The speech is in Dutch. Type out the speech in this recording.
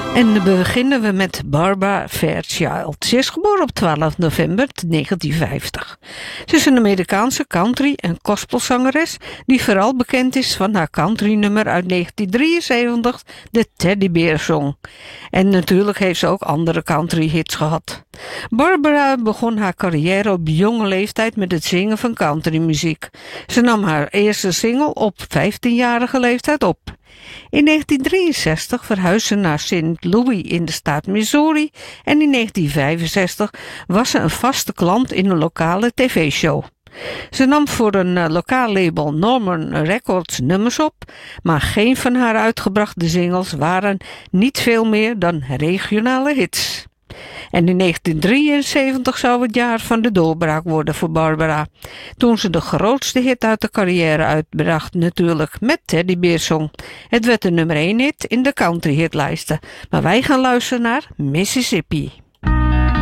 En dan beginnen we met Barbara Fairchild. Ze is geboren op 12 november 1950. Ze is een Amerikaanse country- en gospelzangeres die vooral bekend is van haar countrynummer uit 1973, de Teddy Bear Song. En natuurlijk heeft ze ook andere country hits gehad. Barbara begon haar carrière op jonge leeftijd met het zingen van countrymuziek. Ze nam haar eerste single op 15-jarige leeftijd op. In 1963 verhuisde ze naar St. Louis in de staat Missouri en in 1965 was ze een vaste klant in een lokale tv-show. Ze nam voor een lokaal label Norman Records nummers op, maar geen van haar uitgebrachte singles waren niet veel meer dan regionale hits. En in 1973 zou het jaar van de doorbraak worden voor Barbara, toen ze de grootste hit uit de carrière uitbracht, natuurlijk met Teddy Bear Song. Het werd de nummer 1 hit in de country hitlijsten, maar wij gaan luisteren naar Mississippi.